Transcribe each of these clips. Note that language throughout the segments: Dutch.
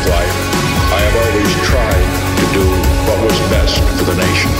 life, I have always tried to do what was best for the nation.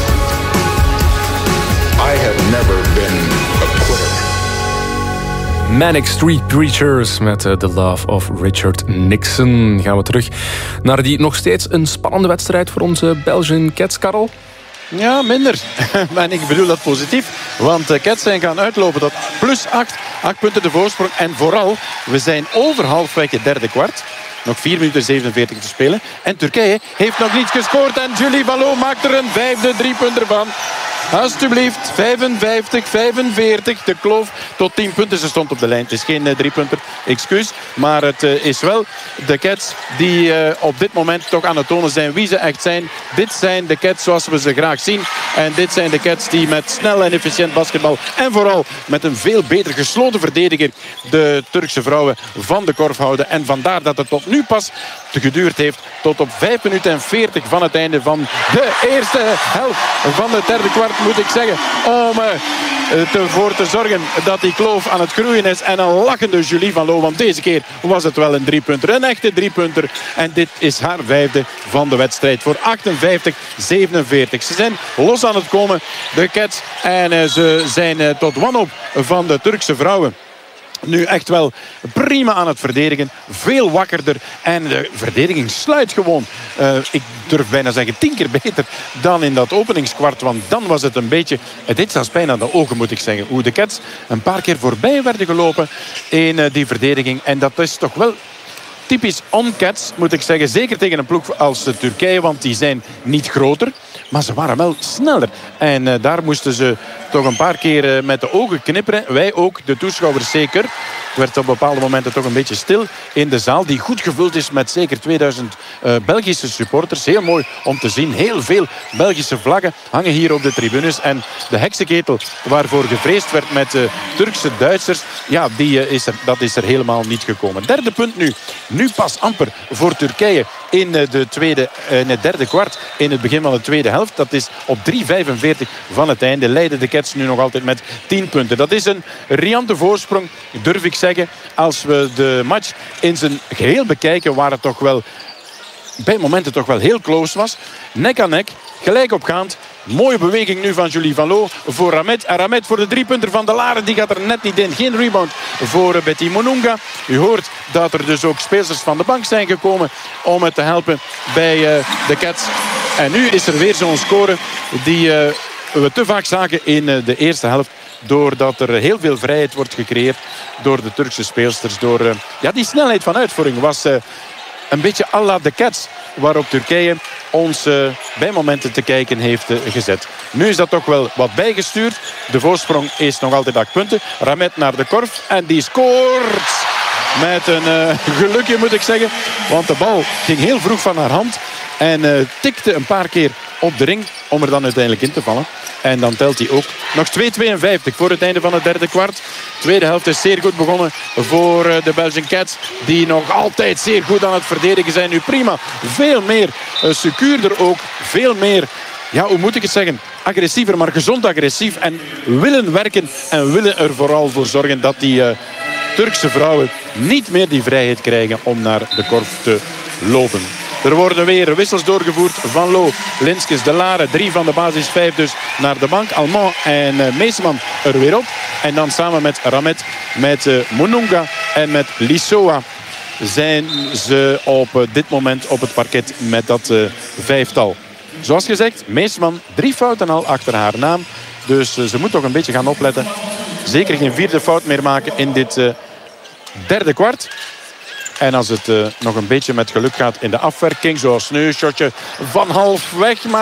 I have never been a quitter. Manic Street Preachers met The Love of Richard Nixon. Gaan we terug naar die nog steeds een spannende wedstrijd voor onze Belgian Cats, Karel? Ja, minder. En ik bedoel dat positief. Want de Cats zijn gaan uitlopen tot plus 8. 8 punten de voorsprong. En vooral, we zijn over halfweg het derde kwart. Nog 4 minuten 47 te spelen. En Turkije heeft nog niet gescoord. En Julie Vallot maakt er een vijfde 3-punter van. Alsjeblieft, 55-45. De kloof tot 10 punten. Ze stond op de lijn. Het is geen 3-punter, excuus. Maar het is wel de Cats die op dit moment toch aan het tonen zijn wie ze echt zijn. Dit zijn de Cats zoals we ze graag zien. En dit zijn de Cats die met snel en efficiënt basketbal en vooral met een veel beter gesloten verdediger de Turkse vrouwen van de korf houden. En vandaar dat het tot nu pas geduurd heeft tot op 5 minuten en 40 van het einde van de eerste helft van het derde kwart, moet ik zeggen, om ervoor te zorgen dat die kloof aan het groeien is. En een lachende Julie Vallot, want deze keer was het wel een 3-punter. Een echte 3-punter. En dit is haar vijfde van de wedstrijd voor 58-47. Ze zijn los aan het komen, de Cats. En ze zijn tot wanhoop van de Turkse vrouwen nu echt wel prima aan het verdedigen. Veel wakkerder. En de verdediging sluit gewoon. Ik durf bijna zeggen 10 keer beter dan in dat openingskwart. Want dan was het een beetje... Het deed zelfs pijn aan de ogen, moet ik zeggen. Hoe de Cats een paar keer voorbij werden gelopen in die verdediging. En dat is toch wel typisch on-Cats, moet ik zeggen. Zeker tegen een ploeg als Turkije. Want die zijn niet groter. Maar ze waren wel sneller. En daar moesten ze toch een paar keer met de ogen knipperen. Wij ook, de toeschouwers zeker. Het werd op bepaalde momenten toch een beetje stil in de zaal. Die goed gevuld is met zeker 2000 Belgische supporters. Heel mooi om te zien. Heel veel Belgische vlaggen hangen hier op de tribunes. En de heksenketel waarvoor gevreesd werd met Turkse Duitsers. Ja, dat is er helemaal niet gekomen. Derde punt nu. Nu pas amper voor Turkije in het derde kwart. In het begin van de tweede helft. Dat is op 3:45 van het einde. Leiden de Cats nu nog altijd met 10 punten. Dat is een riante voorsprong, durf ik zeggen. Als we de match in zijn geheel bekijken, waar het toch wel bij momenten toch wel heel close was. Nek aan nek, gelijk opgaand. Mooie beweging nu van Julie Vallot voor Ramet. En Ramet voor de 3-punter van De Laren. Die gaat er net niet in. Geen rebound voor Betty Monunga. U hoort dat er dus ook speelsters van de bank zijn gekomen om het te helpen bij de Cats. En nu is er weer zo'n score die we te vaak zagen in de eerste helft. Doordat er heel veel vrijheid wordt gecreëerd door de Turkse speelsters. Door die snelheid van uitvoering was een beetje à la de Cats. Waarop Turkije ons bij momenten te kijken heeft gezet. Nu is dat toch wel wat bijgestuurd. De voorsprong is nog altijd 8 punten. Ramet naar de korf en die scoort. Met een gelukje, moet ik zeggen. Want de bal ging heel vroeg van haar hand. En tikte een paar keer op de ring om er dan uiteindelijk in te vallen. En dan telt hij ook nog 2:52 voor het einde van het derde kwart. De tweede helft is zeer goed begonnen voor de Belgian Cats. Die nog altijd zeer goed aan het verdedigen zijn. Nu prima. Veel meer secuurder ook. Veel meer, hoe moet ik het zeggen? Agressiever, maar gezond agressief. En willen werken en willen er vooral voor zorgen dat die Turkse vrouwen niet meer die vrijheid krijgen om naar de korf te lopen. Er worden weer wissels doorgevoerd. Van Loo, Linskes, De Laren. 3 van de basis, 5 dus naar de bank. Alman en Meesman er weer op. En dan samen met Ramet, met Monunga en met Lissoa zijn ze op dit moment op het parket met dat vijftal. Zoals gezegd, Meesman 3 fouten al achter haar naam. Dus ze moet toch een beetje gaan opletten. Zeker geen 4e fout meer maken in dit derde kwart. En als het nog een beetje met geluk gaat in de afwerking, zoals nu, shotje van half weg, maar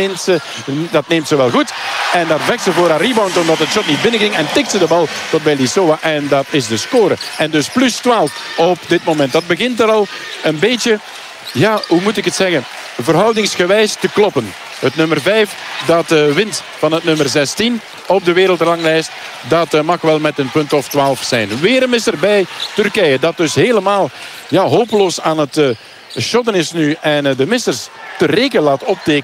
dat neemt ze wel goed. En daar vecht ze voor haar rebound omdat het shot niet binnenging en tikt ze de bal tot bij Lissoa. En dat is de score. En dus plus 12 op dit moment. Dat begint er al een beetje, hoe moet ik het zeggen, verhoudingsgewijs te kloppen. Het nummer 5 dat wint van het nummer 16 op de wereldranglijst. Dat mag wel met een punt of 12 zijn. Weer een misser bij Turkije. Dat dus helemaal hopeloos aan het shotten is nu. En de missers te reken laat optekenen.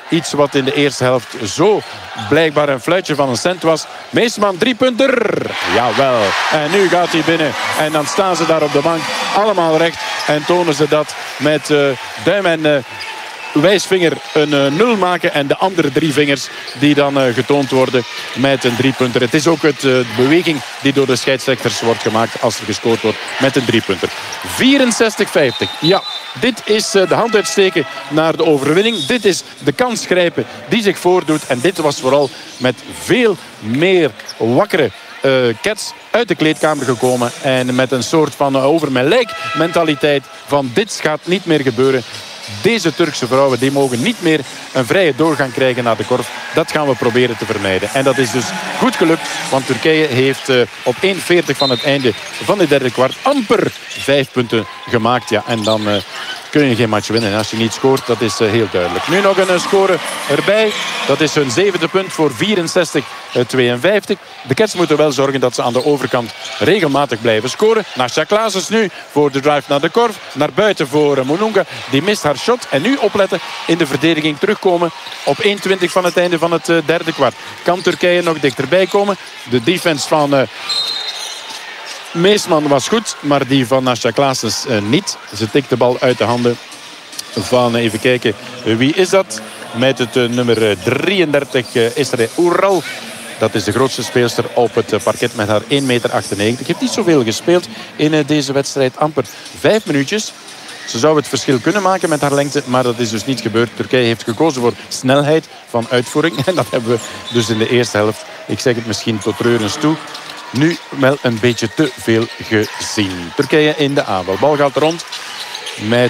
Iets wat in de eerste helft zo blijkbaar een fluitje van een cent was. Meesman, 3-punter. Jawel. En nu gaat hij binnen. En dan staan ze daar op de bank. Allemaal recht. En tonen ze dat met duim en wijsvinger een 0 maken. En de andere 3 vingers die dan getoond worden met een 3-punter. Het is ook de beweging die door de scheidsrechters wordt gemaakt als er gescoord wordt met een 3-punter. 64-50. Ja, dit is de hand uitsteken naar de overwinning. Dit is de kans grijpen die zich voordoet. En dit was vooral met veel meer wakkere Cats uit de kleedkamer gekomen. En met een soort van over mijn lijk mentaliteit van dit gaat niet meer gebeuren. Deze Turkse vrouwen die mogen niet meer een vrije doorgang krijgen naar de korf. Dat gaan we proberen te vermijden. En dat is dus goed gelukt. Want Turkije heeft op 1:40 van het einde van de derde kwart amper 5 punten gemaakt. Ja, en dan kun je geen match winnen. En als je niet scoort, dat is heel duidelijk. Nu nog een score erbij. Dat is hun 7e punt voor 64-52. De Cats moeten wel zorgen dat ze aan de overkant regelmatig blijven scoren. Nasja Klaasens nu voor de drive naar de korf. Naar buiten voor Mununga. Die mist haar shot. En nu opletten in de verdediging terugkomen op 1:20 van het einde van het derde kwart. Kan Turkije nog dichterbij komen? De defense van Meesman was goed, maar die van Nasja Klaasens niet. Ze tikt de bal uit de handen van, even kijken, wie is dat? Met het nummer 33, Estre Ural. Dat is de grootste speelster op het parket met haar 1,98 meter. Heeft niet zoveel gespeeld in deze wedstrijd. Amper 5 minuutjes. Ze zou het verschil kunnen maken met haar lengte, maar dat is dus niet gebeurd. Turkije heeft gekozen voor snelheid van uitvoering. En dat hebben we dus in de eerste helft, ik zeg het misschien tot treurens toe, nu wel een beetje te veel gezien. Turkije in de aanval. Bal gaat rond met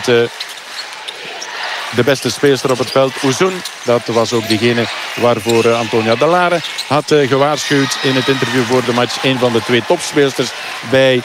de beste speelster op het veld, Uzun. Dat was ook diegene waarvoor Antonia Dalare had gewaarschuwd in het interview voor de match. Een van de 2 topspeelsters bij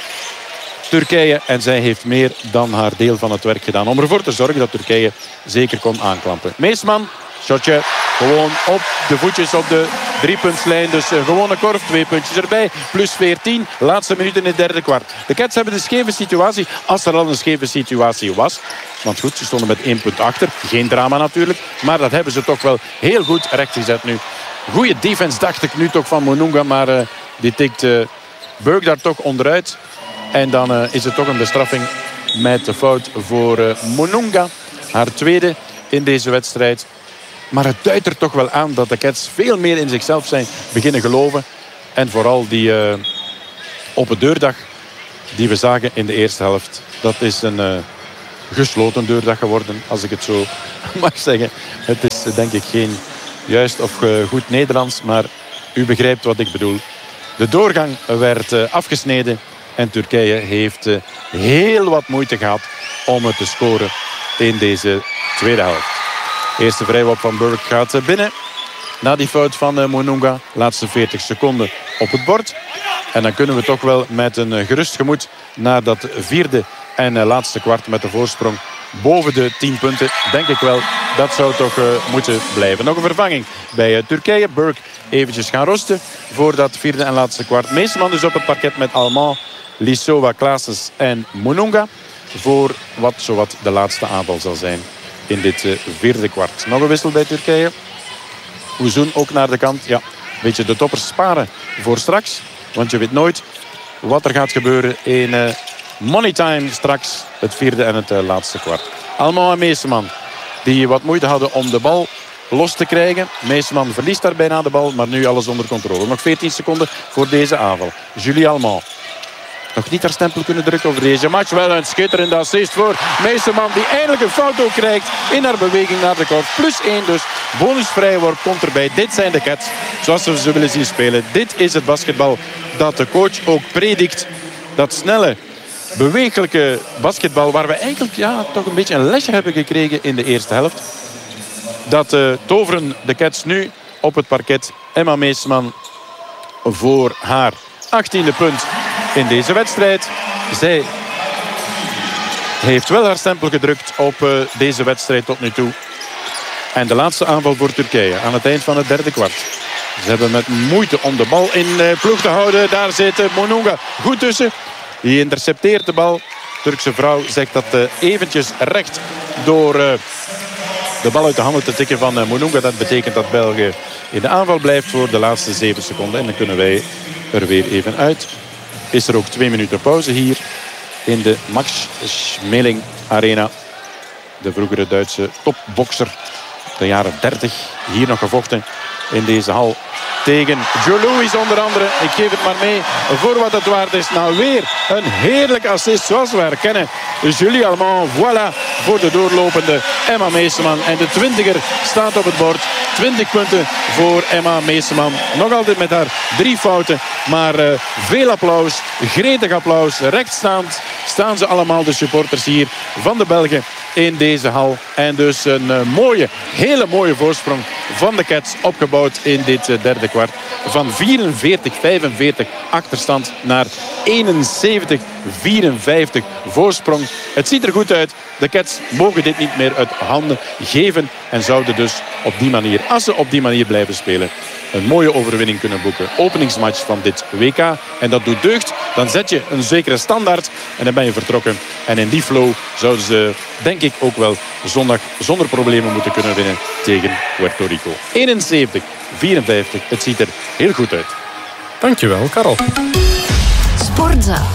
Turkije. En zij heeft meer dan haar deel van het werk gedaan om ervoor te zorgen dat Turkije zeker kon aanklampen. Meesman, shotje gewoon op de voetjes op de 3-puntslijn. Dus gewone korf, 2 puntjes erbij. Plus 14, laatste minuut in het derde kwart. De Cats hebben een scheve situatie, als er al een scheve situatie was. Want goed, ze stonden met 1 punt achter. Geen drama natuurlijk, maar dat hebben ze toch wel heel goed rechtgezet nu. Goeie defense dacht ik nu toch van Mununga, maar die tikt Burke daar toch onderuit. En dan is het toch een bestraffing met de fout voor Mununga. Haar tweede in deze wedstrijd. Maar het duidt er toch wel aan dat de Cats veel meer in zichzelf zijn beginnen geloven. En vooral die open deurdag die we zagen in de eerste helft. Dat is een gesloten deurdag geworden, als ik het zo mag zeggen. Het is denk ik geen juist of goed Nederlands, maar u begrijpt wat ik bedoel. De doorgang werd afgesneden en Turkije heeft heel wat moeite gehad om het te scoren in deze tweede helft. Eerste vrijworp van Burke gaat binnen. Na die fout van Mununga. Laatste 40 seconden op het bord. En dan kunnen we toch wel met een gerust gemoed naar dat vierde en laatste kwart met de voorsprong boven de 10 punten. Denk ik wel, dat zou toch moeten blijven. Nog een vervanging bij Turkije. Burke eventjes gaan rosten voor dat vierde en laatste kwart. Meesman dus op het parket met Alman, Lisova, Klaasens en Mununga. Voor wat zowat de laatste aanval zal zijn in dit vierde kwart. Nog een wissel bij Turkije. Uzun ook naar de kant. Ja, een beetje de toppers sparen voor straks. Want je weet nooit wat er gaat gebeuren in money time straks. Het vierde en het laatste kwart. Alman en Meesman die wat moeite hadden om de bal los te krijgen. Meesman verliest daar bijna de bal, maar nu alles onder controle. Nog 14 seconden voor deze aanval. Julie Alman. Nog niet haar stempel kunnen drukken over deze match. Wel een schitterende assist voor Meesterman, die eindelijk een fout ook krijgt in haar beweging naar de korf. Plus 1 dus. Bonusvrijworp komt erbij. Dit zijn de Cats zoals we ze willen zien spelen. Dit is het basketbal dat de coach ook predikt. Dat snelle, bewegelijke basketbal waar we eigenlijk toch een beetje een lesje hebben gekregen in de eerste helft. Dat toveren de Cats nu op het parket. Emma Meesterman voor haar 18e punt in deze wedstrijd. Zij heeft wel haar stempel gedrukt op deze wedstrijd tot nu toe. En de laatste aanval voor Turkije aan het eind van het derde kwart. Ze hebben met moeite om de bal in ploeg te houden. Daar zit Mununga goed tussen. Die intercepteert de bal. Turkse vrouw zegt dat eventjes recht door de bal uit de handen te tikken van Monunga. Dat betekent dat België in de aanval blijft voor de laatste 7 seconden. En dan kunnen wij er weer even uit. Is er ook 2 minuten pauze hier in de Max Schmeling Arena. De vroegere Duitse topbokser. De jaren 30 hier nog gevochten in deze hal. Tegen Joe Louis onder andere. Ik geef het maar mee voor wat het waard is. Nou weer een heerlijk assist zoals we herkennen. Julie Allemand, voilà, voor de doorlopende Emma Meeseman. En de 20er staat op het bord. 20 punten voor Emma Meeseman. Nog altijd met haar 3 fouten. Maar veel applaus, gretig applaus. Rechtstaand staan ze allemaal, de supporters hier van de Belgen in deze hal. En dus een hele mooie voorsprong van de Cats opgebouwd in dit derde kwart. Van 44-45 achterstand naar 71-54 voorsprong. Het ziet er goed uit. De Cats mogen dit niet meer uit handen geven. En zouden dus op die manier, als ze op die manier blijven spelen, een mooie overwinning kunnen boeken. Openingsmatch van dit WK. En dat doet deugd. Dan zet je een zekere standaard. En dan ben je vertrokken. En in die flow zouden ze, denk ik, ook wel zondag zonder problemen moeten kunnen winnen tegen Puerto Rico. 71-54. Het ziet er heel goed uit. Dankjewel, Karel. Sportza.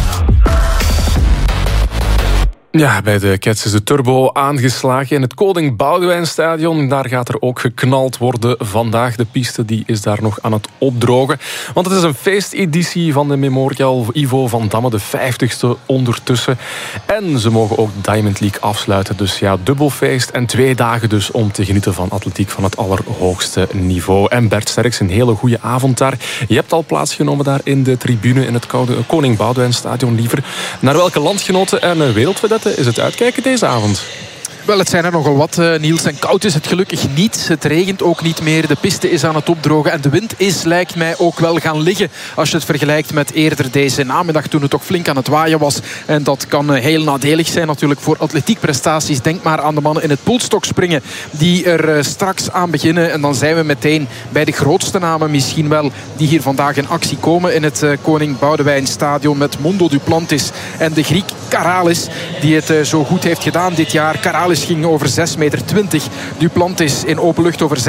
Ja, bij de Cats is de turbo aangeslagen in het Koning Boudewijnstadion. Daar gaat er ook geknald worden vandaag. De piste die is daar nog aan het opdrogen. Want het is een feesteditie van de Memorial Ivo van Damme, de 50ste ondertussen. En ze mogen ook Diamond League afsluiten. Dus ja, dubbel feest en 2 dagen dus om te genieten van atletiek van het allerhoogste niveau. En Bert Sterks, een hele goede avond daar. Je hebt al plaatsgenomen daar in de tribune in het Koning Boudewijnstadion, liever. Naar welke landgenoten en wereldvedetten is het uitkijken deze avond? Wel, het zijn er nogal wat, Niels. En koud is het gelukkig niet. Het regent ook niet meer. De piste is aan het opdrogen. En de wind is, lijkt mij, ook wel gaan liggen. Als je het vergelijkt met eerder deze namiddag, toen het toch flink aan het waaien was. En dat kan heel nadelig zijn natuurlijk voor atletiekprestaties. Denk maar aan de mannen in het pulstokspringen die er straks aan beginnen. En dan zijn we meteen bij de grootste namen misschien wel die hier vandaag in actie komen in het Koning Boudewijnstadion met Mondo Duplantis en de Griek Karalis, die het zo goed heeft gedaan dit jaar. Karalis ging over 6,20 meter. Duplantis in open lucht over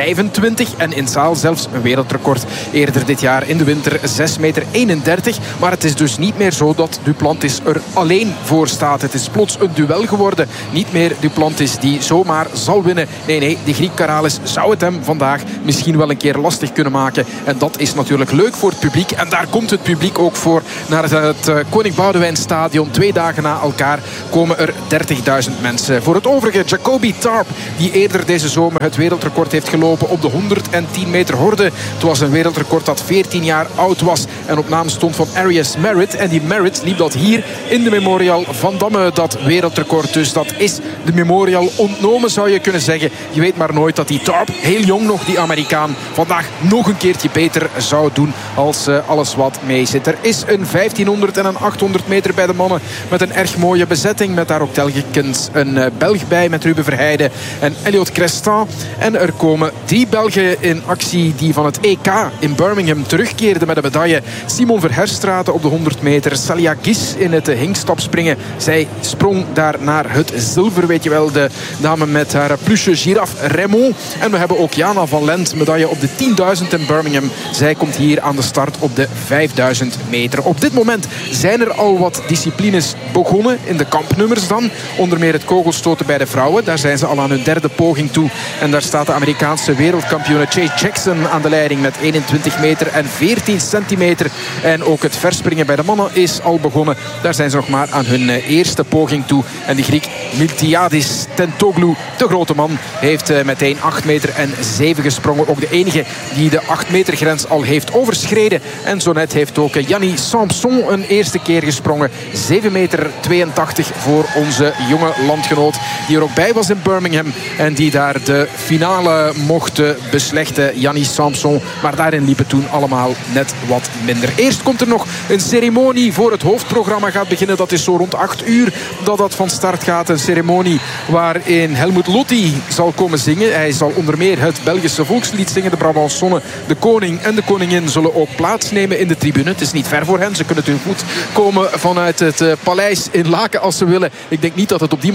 6,25. En in zaal zelfs een wereldrecord eerder dit jaar in de winter 6,31 meter. Maar het is dus niet meer zo dat Duplantis er alleen voor staat. Het is plots een duel geworden. Niet meer Duplantis die zomaar zal winnen. Nee, de Griek Karalis zou het hem vandaag misschien wel een keer lastig kunnen maken. En dat is natuurlijk leuk voor het publiek. En daar komt het publiek ook voor naar het Koning Boudewijnstadion. 2 dagen na elkaar komen er 30.000 mensen. Voor het overige, Jacoby Tarp, die eerder deze zomer het wereldrecord heeft gelopen op de 110 meter horde. Het was een wereldrecord dat 14 jaar oud was en op naam stond van Arias Merritt. En die Merritt liep dat hier in de Memorial van Damme, dat wereldrecord. Dus dat is de Memorial ontnomen, zou je kunnen zeggen. Je weet maar nooit dat die Tarp, heel jong nog, die Amerikaan, vandaag nog een keertje beter zou doen als alles wat mee zit. Er is een 1500 en een 800 meter bij de mannen met een erg mooie bezetting. Met daar ook telkens een Belg bij met Ruben Verheijden en Elliot Crestan. En er komen 3 Belgen in actie die van het EK in Birmingham terugkeerden met een medaille. Simon Verherstraten op de 100 meter. Salia Gis in het hinkstapspringen. Zij sprong daar naar het zilver, weet je wel. De dame met haar plusje giraffe Raymond. En we hebben ook Jana van Lent, medaille op de 10.000 in Birmingham. Zij komt hier aan de start op de 5.000 meter. Op dit moment zijn er al wat disciplines begonnen in de kampnummers dan. Onder meer het kogelstoten bij de vrouwen. Daar zijn ze al aan hun 3e poging toe. En daar staat de Amerikaanse wereldkampioene Chase Jackson aan de leiding met 21 meter en 14 centimeter. En ook het verspringen bij de mannen is al begonnen. Daar zijn ze nog maar aan hun eerste poging toe. En de Griek Miltiadis Tentoglou, de grote man, heeft meteen 8 meter en 7 gesprongen. Ook de enige die de 8 meter grens al heeft overschreden. En zo net heeft ook Yanni Samson een eerste keer gesprongen. 7,82 meter voor onze jonge landgenoot, die er ook bij was in Birmingham en die daar de finale mocht beslechten, Yanni Samson. Maar daarin liep het toen allemaal net wat minder. Eerst komt er nog een ceremonie voor het hoofdprogramma gaat beginnen. Dat is zo rond 8 uur dat van start gaat. Een ceremonie waarin Helmut Lotti zal komen zingen. Hij zal onder meer het Belgische volkslied zingen. De Brabançonne, de koning en de koningin zullen ook plaatsnemen in de tribune. Het is niet ver voor hen. Ze kunnen natuurlijk goed komen vanuit het paleis in Laken als ze willen. Ik denk niet dat het op die manier zal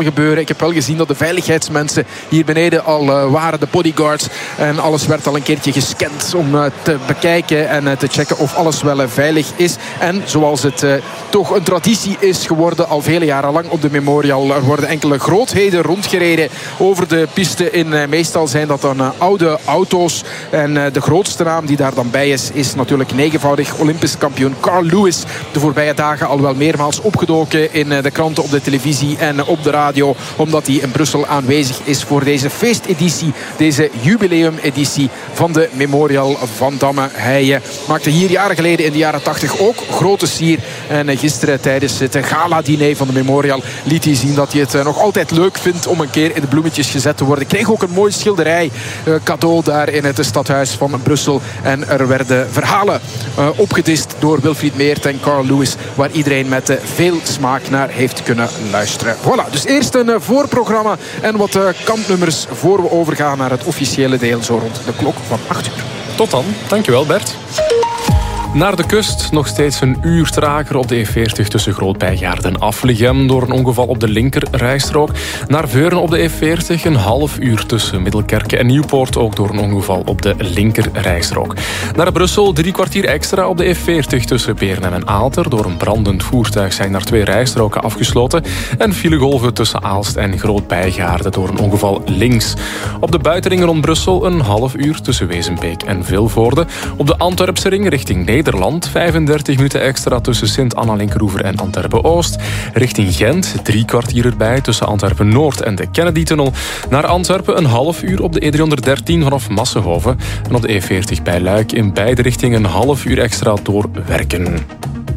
gebeuren. Ik heb wel gezien dat de veiligheidsmensen hier beneden al waren, de bodyguards. En alles werd al een keertje gescand om te bekijken en te checken of alles wel veilig is. En zoals het toch een traditie is geworden al vele jaren lang op de Memorial, er worden enkele grootheden rondgereden over de piste in. Meestal zijn dat dan oude auto's. En de grootste naam die daar dan bij is natuurlijk negenvoudig Olympisch kampioen Carl Lewis. De voorbije dagen al wel meermaals opgedoken in de kranten, op de televisie en op de radio. Omdat hij in Brussel aanwezig is voor deze feesteditie, deze jubileumeditie van de Memorial van Damme. Hij maakte hier jaren geleden in de jaren 80 ook grote sier. En gisteren tijdens het gala-diner van de Memorial liet hij zien dat hij het nog altijd leuk vindt om een keer in de bloemetjes gezet te worden. Kreeg ook een mooi schilderij cadeau daar in het stadhuis van Brussel. En er werden verhalen opgedist door Wilfried Meert en Carl Lewis, waar iedereen met veel smaak naar heeft kunnen luisteren. Voilà, dus eerst een voorprogramma en wat kampnummers voor we overgaan naar het officiële deel zo rond de klok van 8 uur. Tot dan. Dankjewel, Bert. Naar de kust, nog steeds een uur trager op de E40 tussen Groot-Bijgaarden en Afligem door een ongeval op de linkerrijstrook. Naar Veuren op de E40 een half uur tussen Middelkerke en Nieuwpoort, ook door een ongeval op de linkerrijstrook. Naar Brussel 3 kwartier extra op de E40 tussen Beernem en Aalter. Door een brandend voertuig zijn daar 2 rijstroken afgesloten. En filegolven tussen Aalst en Groot-Bijgaarden door een ongeval links. Op de buitenring rond Brussel een half uur tussen Wezenbeek en Vilvoorde. Op de Antwerpse ring richting Nederland 35 minuten extra tussen Sint-Anna-Linkeroever en Antwerpen-Oost. Richting Gent 3 kwartier erbij tussen Antwerpen-Noord en de Kennedy-tunnel. Naar Antwerpen een half uur op de E313 vanaf Massenhoven. En op de E40 bij Luik in beide richtingen een half uur extra door Werken.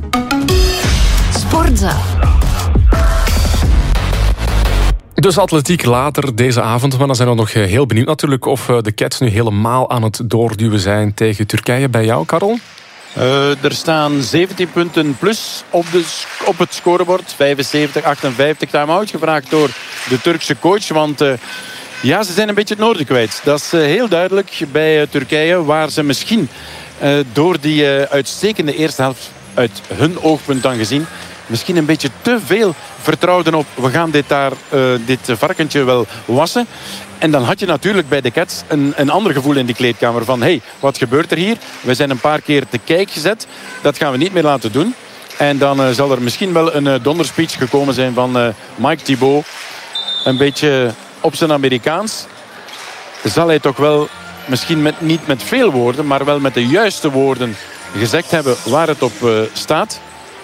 Sportza. Dus atletiek later deze avond. Maar dan zijn we nog heel benieuwd natuurlijk of de Cats nu helemaal aan het doorduwen zijn tegen Turkije. Bij jou, Karel? Er staan 17 punten plus op het scorebord. 75-58. Time-out gevraagd door de Turkse coach. Want ja, ze zijn een beetje het noorden kwijt. Dat is heel duidelijk bij Turkije. Waar ze misschien door die uitstekende eerste helft uit hun oogpunt dan gezien misschien een beetje te veel vertrouwden op we gaan dit varkentje wel wassen. En dan had je natuurlijk bij de Cats een ander gevoel in die kleedkamer van hey, wat gebeurt er hier? We zijn een paar keer te kijk gezet. Dat gaan we niet meer laten doen. En dan zal er misschien wel een donderspeech gekomen zijn van Mike Thibault. Een beetje op zijn Amerikaans. Zal hij toch wel misschien niet met veel woorden, maar wel met de juiste woorden gezegd hebben waar het op staat.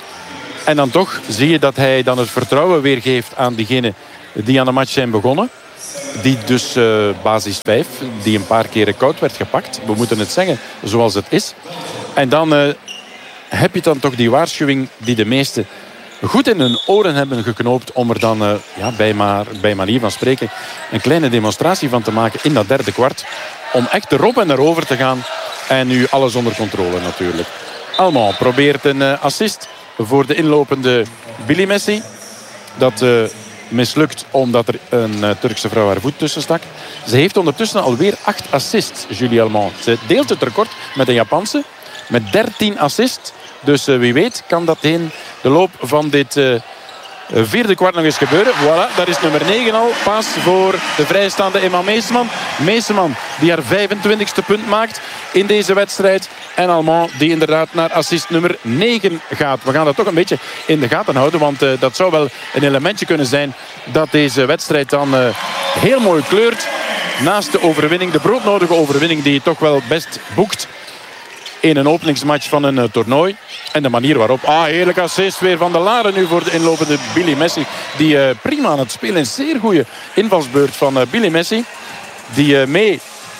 En dan toch zie je dat hij dan het vertrouwen weergeeft aan diegenen die aan de match zijn begonnen. Die dus basis 5, die een paar keren koud werd gepakt. We moeten het zeggen zoals het is. En dan heb je dan toch die waarschuwing die de meesten goed in hun oren hebben geknoopt. Om er dan bij manier van spreken een kleine demonstratie van te maken in dat derde kwart. Om echt erop en erover te gaan. En nu alles onder controle natuurlijk. Allemaal probeert een assist voor de inlopende Billy Messi. Dat mislukt omdat er een Turkse vrouw haar voet tussen stak. Ze heeft ondertussen alweer 8 assists, Julie Allemand. Ze deelt het record met een Japanse. Met 13 assists. Dus wie weet kan dat in de loop van dit vierde kwart nog eens gebeuren. Voilà, dat is nummer 9 al. Pas voor de vrijstaande Emma Meeseman. Meeseman die haar 25e punt maakt in deze wedstrijd. En Allemand die inderdaad naar assist nummer 9 gaat. We gaan dat toch een beetje in de gaten houden. Want dat zou wel een elementje kunnen zijn dat deze wedstrijd dan heel mooi kleurt. Naast de overwinning, de broodnodige overwinning die je toch wel best boekt in een openingsmatch van een toernooi. En de manier waarop. Heerlijk assist weer van de Laren nu voor de inlopende Billy Messi. Die prima aan het spelen. Een zeer goede invalsbeurt van Billy Messi. Die mee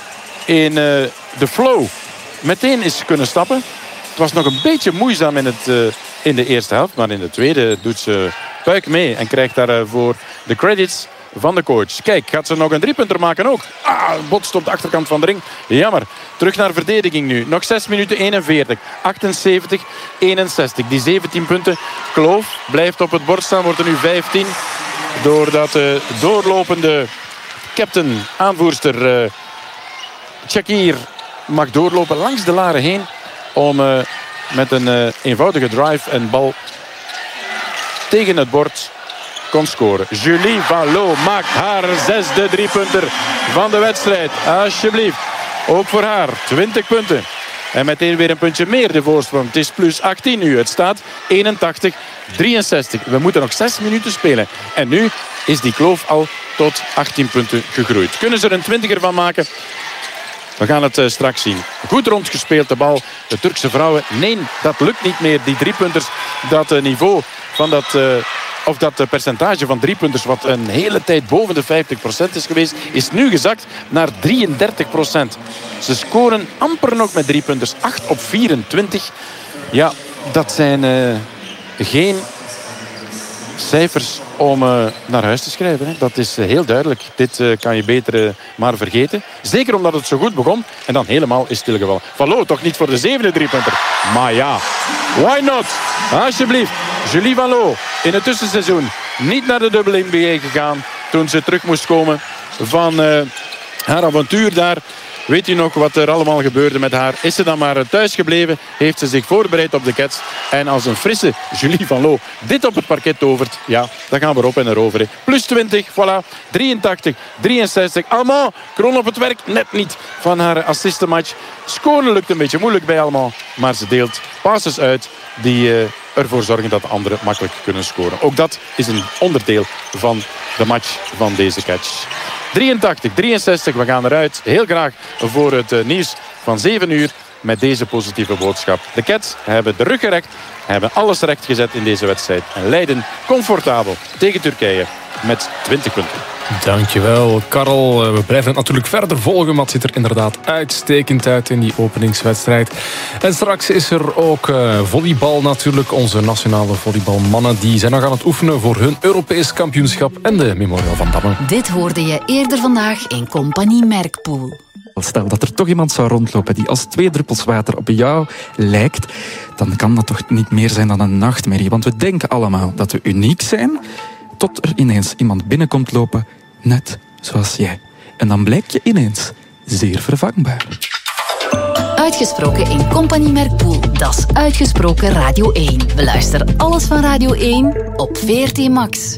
in de flow meteen is kunnen stappen. Het was nog een beetje moeizaam in de eerste helft. Maar in de tweede doet ze puik mee. En krijgt daarvoor de credits van de coach. Kijk, gaat ze nog een 3-punter maken ook? Botst op de achterkant van de ring. Jammer. Terug naar verdediging nu. Nog 6 minuten 41. 78, 61. Die 17 punten. Kloof blijft op het bord staan. Wordt er nu 15. Doordat de doorlopende captain, aanvoerster Shakir mag doorlopen langs de Laren heen. Om met een eenvoudige drive en bal tegen het bord kon scoren. Julie Van Loo maakt haar 6e driepunter van de wedstrijd. Alsjeblieft. Ook voor haar 20 punten. En meteen weer een puntje meer de voorsprong. Het is plus 18 nu. Het staat 81-63. We moeten nog 6 minuten spelen. En nu is die kloof al tot 18 punten gegroeid. Kunnen ze er een 20er van maken? We gaan het straks zien. Goed rondgespeeld de bal. De Turkse vrouwen. Nee, dat lukt niet meer. Die driepunters, dat niveau van dat percentage van driepunters, wat een hele tijd boven de 50% is geweest, is nu gezakt naar 33%. Ze scoren amper nog met driepunters. 8 op 24. Ja, dat zijn geen cijfers om naar huis te schrijven. Hè. Dat is heel duidelijk. Dit kan je beter maar vergeten. Zeker omdat het zo goed begon. En dan helemaal is stilgevallen. Van Loo toch niet voor de 7e driepunter. Maar ja, why not? Alsjeblieft. Julie Van Loo in het tussenseizoen niet naar de WNBA gegaan toen ze terug moest komen van haar avontuur daar. Weet u nog wat er allemaal gebeurde met haar? Is ze dan maar thuis gebleven? Heeft ze zich voorbereid op de Cats? En als een frisse Julie Van Loo dit op het parket tovert, ja, dan gaan we erop en erover. Hè. Plus 20, voilà. 83, 63. Allemaal kroon op het werk, net niet van haar assistenmatch. Scoren lukt een beetje moeilijk bij allemaal. Maar ze deelt passes uit die ervoor zorgen dat de anderen makkelijk kunnen scoren. Ook dat is een onderdeel van de match van deze Cats. 83, 63, we gaan eruit. Heel graag voor het nieuws van 7 uur met deze positieve boodschap. De Cats hebben de rug gerecht, hebben alles recht gezet in deze wedstrijd en leiden comfortabel tegen Turkije met 20 punten. Dankjewel, Karel. We blijven het natuurlijk verder volgen, maar het ziet er inderdaad uitstekend uit in die openingswedstrijd. En straks is er ook volleybal natuurlijk. Onze nationale volleybalmannen die zijn nog aan het oefenen voor hun Europees kampioenschap en de Memorial van Damme. Dit hoorde je eerder vandaag in Compagnie Merkpoel. Stel dat er toch iemand zou rondlopen die als 2 druppels water op jou lijkt, dan kan dat toch niet meer zijn dan een nachtmerrie. Want we denken allemaal dat we uniek zijn, tot er ineens iemand binnenkomt lopen, net zoals jij. En dan blijk je ineens zeer vervangbaar. Uitgesproken in Compagnie Merkpoel. Dat is Uitgesproken Radio 1. Beluister alles van Radio 1 op VRT Max.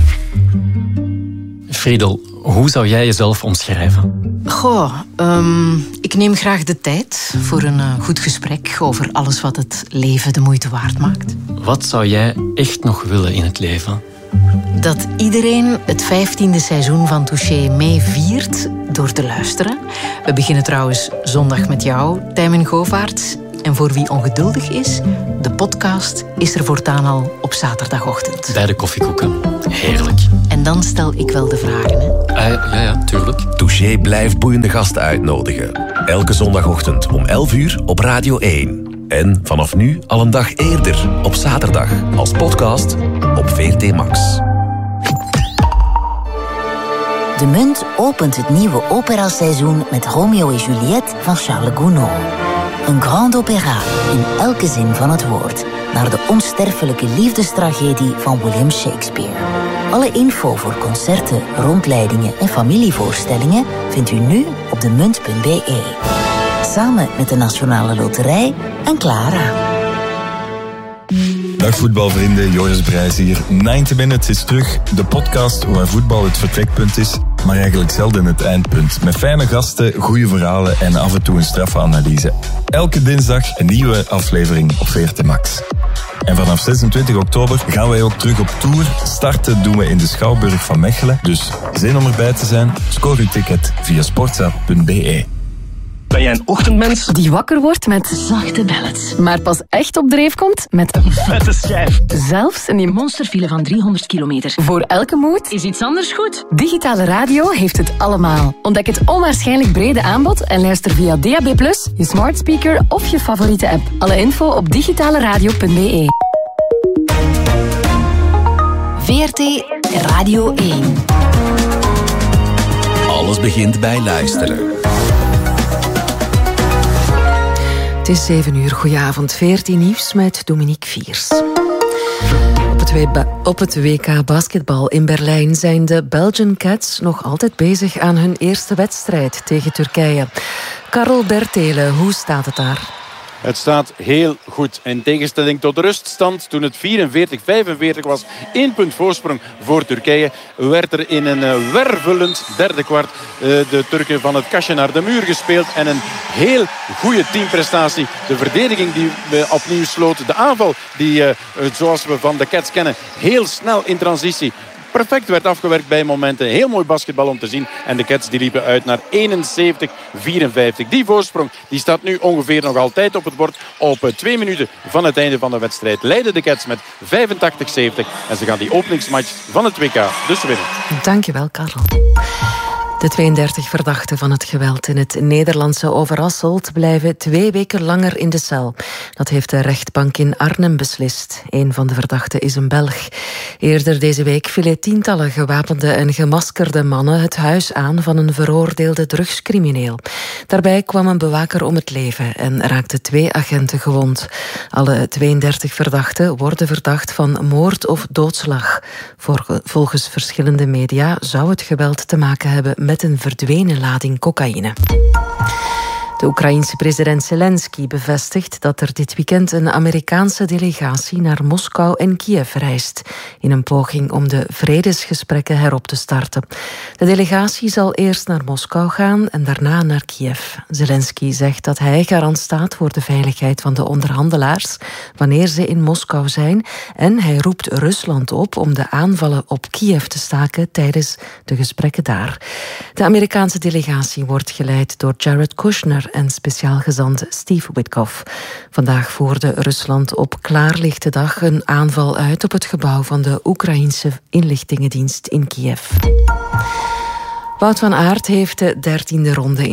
Friedel, hoe zou jij jezelf omschrijven? Goh, ik neem graag de tijd voor een goed gesprek over alles wat het leven de moeite waard maakt. Wat zou jij echt nog willen in het leven? Dat iedereen het 15e seizoen van Touché mee viert door te luisteren. We beginnen trouwens zondag met jou, Tijmen Govaerts. En voor wie ongeduldig is, de podcast is er voortaan al op zaterdagochtend. Bij de koffiekoeken. Heerlijk. En dan stel ik wel de vragen, hè? Ja, tuurlijk. Touché blijft boeiende gasten uitnodigen. Elke zondagochtend om 11 uur op Radio 1. En vanaf nu al een dag eerder, op zaterdag, als podcast op VRT Max. De Munt opent het nieuwe operaseizoen met Romeo en Juliette van Charles Gounod. Een grand opéra in elke zin van het woord, naar de onsterfelijke liefdestragedie van William Shakespeare. Alle info voor concerten, rondleidingen en familievoorstellingen vindt u nu op demunt.be. Samen met de Nationale Loterij en Clara. Dag voetbalvrienden, Joris Brijs hier. 90 Minutes is terug, de podcast waar voetbal het vertrekpunt is, maar eigenlijk zelden het eindpunt. Met fijne gasten, goede verhalen en af en toe een straffe analyse. Elke dinsdag een nieuwe aflevering op VRT Max. En vanaf 26 oktober gaan wij ook terug op tour. Starten doen we in de Schouwburg van Mechelen. Dus zin om erbij te zijn? Scoor uw ticket via sportza.be. Ben jij een ochtendmens? Die wakker wordt met zachte ballads, maar pas echt op dreef komt met een vette schijf. Zelfs in die monsterfile van 300 kilometer. Voor elke mood is iets anders goed. Digitale radio heeft het allemaal. Ontdek het onwaarschijnlijk brede aanbod en luister via DAB+, je smart speaker of je favoriete app. Alle info op digitaleradio.be. VRT Radio 1. Alles begint bij luisteren. Het is 7 uur. Goedenavond. 14 nieuws met Dominique Viers. Op het WK basketbal in Berlijn zijn de Belgian Cats nog altijd bezig aan hun eerste wedstrijd tegen Turkije. Karel Bertele, hoe staat het daar? Het staat heel goed. In tegenstelling tot de ruststand, toen het 44-45 was, 1 punt voorsprong voor Turkije, werd er in een wervelend derde kwart de Turken van het kastje naar de muur gespeeld. En een heel goede teamprestatie. De verdediging die opnieuw sloot. De aanval die, zoals we van de Cats kennen, heel snel in transitie perfect werd afgewerkt bij momenten. Heel mooi basketbal om te zien. En de Cats die liepen uit naar 71-54. Die voorsprong die staat nu ongeveer nog altijd op het bord. Op 2 minuten van het einde van de wedstrijd leiden de Cats met 85-70. En ze gaan die openingsmatch van het WK dus winnen. Dankjewel, Karel. De 32 verdachten van het geweld in het Nederlandse Overasselt blijven 2 weken langer in de cel. Dat heeft de rechtbank in Arnhem beslist. Een van de verdachten is een Belg. Eerder deze week vielen tientallen gewapende en gemaskerde mannen het huis aan van een veroordeelde drugscrimineel. Daarbij kwam een bewaker om het leven en raakten 2 agenten gewond. Alle 32 verdachten worden verdacht van moord of doodslag. Volgens verschillende media zou het geweld te maken hebben met een verdwenen lading cocaïne. De Oekraïense president Zelensky bevestigt dat er dit weekend een Amerikaanse delegatie naar Moskou en Kiev reist, in een poging om de vredesgesprekken herop te starten. De delegatie zal eerst naar Moskou gaan en daarna naar Kiev. Zelensky zegt dat hij garant staat voor de veiligheid van de onderhandelaars wanneer ze in Moskou zijn, en hij roept Rusland op om de aanvallen op Kiev te staken tijdens de gesprekken daar. De Amerikaanse delegatie wordt geleid door Jared Kushner en speciaal gezant Steve Witkoff. Vandaag voerde Rusland op klaarlichte dag een aanval uit op het gebouw van de Oekraïense inlichtingendienst in Kiev. Wout van Aert heeft de 13e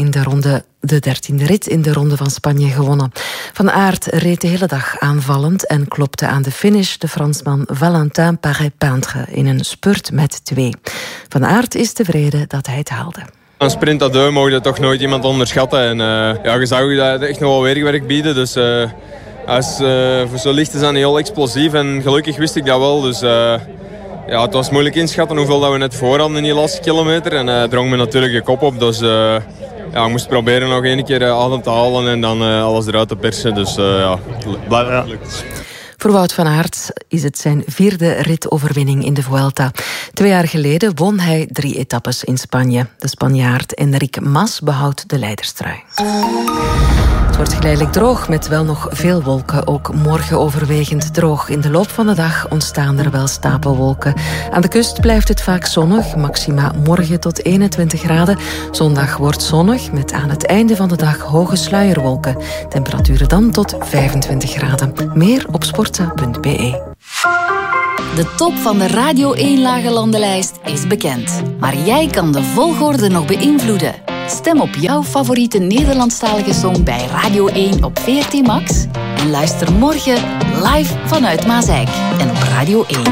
rit in de ronde van Spanje gewonnen. Van Aert reed de hele dag aanvallend en klopte aan de finish de Fransman Valentin Paré-Peintre in een spurt met 2. Van Aert is tevreden dat hij het haalde. Een sprint à deux mogen je toch nooit iemand onderschatten. En je zag dat het echt nog wel weerwerk bieden. Dus voor zo licht is dat niet heel explosief. En gelukkig wist ik dat wel. Dus het was moeilijk inschatten hoeveel dat we net voor hadden in die laatste kilometer. En drong me natuurlijk de kop op. Dus ik moest proberen nog 1 keer adem te halen en dan alles eruit te persen. Dus blijft gelukt. Voor Wout van Aert is het zijn 4e ritoverwinning in de Vuelta. 2 jaar geleden won hij 3 etappes in Spanje. De Spanjaard Enric Mas behoudt de leiderstrui. Het wordt geleidelijk droog met wel nog veel wolken. Ook morgen overwegend droog. In de loop van de dag ontstaan er wel stapelwolken. Aan de kust blijft het vaak zonnig. Maxima morgen tot 21 graden. Zondag wordt zonnig met aan het einde van de dag hoge sluierwolken. Temperaturen dan tot 25 graden. Meer op sportza.be. De top van de Radio 1 Lage Landenlijst is bekend. Maar jij kan de volgorde nog beïnvloeden. Stem op jouw favoriete Nederlandstalige song bij Radio 1 op VRT Max. En luister morgen live vanuit Maaseik en op Radio 1.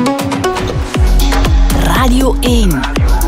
Radio 1.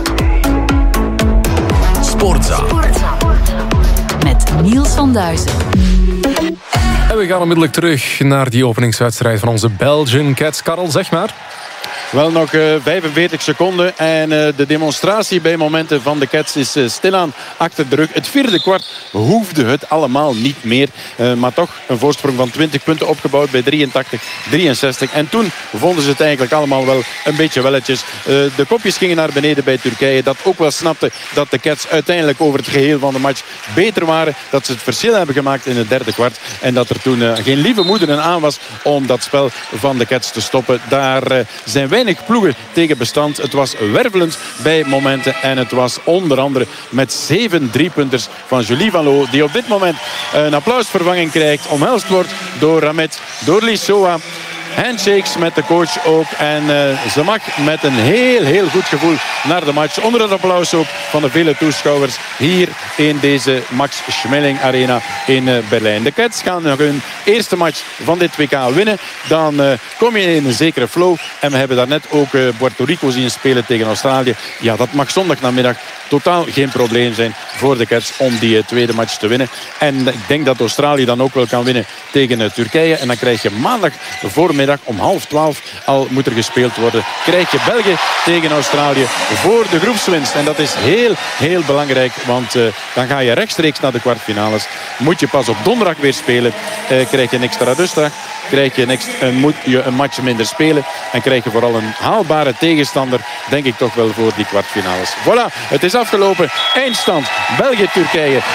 Sportza. Met Niels van Duizen. En we gaan onmiddellijk terug naar die openingswedstrijd van onze Belgian Cats. Karel, zeg maar. Wel nog 45 seconden en de demonstratie bij momenten van de Cats is stilaan achter de rug. Het 4e kwart hoefde het allemaal niet meer. Maar toch een voorsprong van 20 punten opgebouwd bij 83-63. En toen vonden ze het eigenlijk allemaal wel een beetje welletjes. De kopjes gingen naar beneden bij Turkije. Dat ook wel snapte dat de Cats uiteindelijk over het geheel van de match beter waren. Dat ze het verschil hebben gemaakt in het 3e kwart. En dat er toen geen lieve moeder aan was om dat spel van de Cats te stoppen. Daar zijn weinig ploegen tegen bestand. Het was wervelend bij momenten. En het was onder andere met 7 3-punters van Julie Van Loo, die op dit moment een applausvervanging krijgt. Omhelst wordt door Ramet, door Lissoa. Handshakes met de coach ook. En ze mag met een heel goed gevoel naar de match. Onder het applaus ook van de vele toeschouwers hier in deze Max Schmeling Arena in Berlijn. De Cats gaan nog hun eerste match van dit WK winnen. Dan kom je in een zekere flow. En we hebben daarnet ook Puerto Rico zien spelen tegen Australië. Ja, dat mag zondagnamiddag totaal geen probleem zijn voor de Cats om die tweede match te winnen. En ik denk dat Australië dan ook wel kan winnen tegen Turkije. En dan krijg je maandag voormiddag namiddag om 11:30 al moet er gespeeld worden. Krijg je België tegen Australië voor de groepswinst. En dat is heel, heel belangrijk. Want dan ga je rechtstreeks naar de kwartfinales. Moet je pas op donderdag weer spelen. Krijg je een extra rustdag. Moet je een match minder spelen. En krijg je vooral een haalbare tegenstander. Denk ik toch wel voor die kwartfinales. Voilà, het is afgelopen. Eindstand België-Turkije 89-75.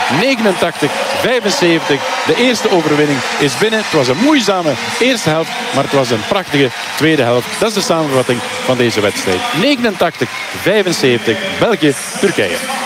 De eerste overwinning is binnen. Het was een moeizame eerste helft. Maar het was een prachtige tweede helft. Dat is de samenvatting van deze wedstrijd. 89-75 België-Turkije.